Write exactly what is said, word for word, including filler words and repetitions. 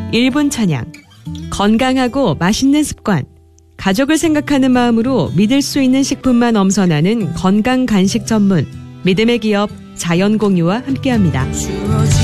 일 분 찬양. 건강하고 맛있는 습관. 가족을 생각하는 마음으로 믿을 수 있는 식품만 엄선하는 건강 간식 전문. 믿음의 기업 자연공유와 함께합니다.